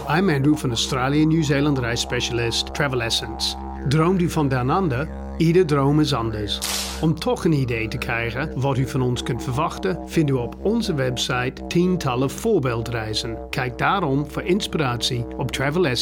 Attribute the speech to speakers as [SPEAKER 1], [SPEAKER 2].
[SPEAKER 1] I'm Andrew van Australië en Nieuw-Zeeland reisspecialist Travel Essence. Droomt u van down under? Ieder droom is anders. Om toch een idee te krijgen wat u van ons kunt verwachten, vindt u op onze website tientallen voorbeeldreizen. Kijk daarom voor inspiratie op Travel Essence.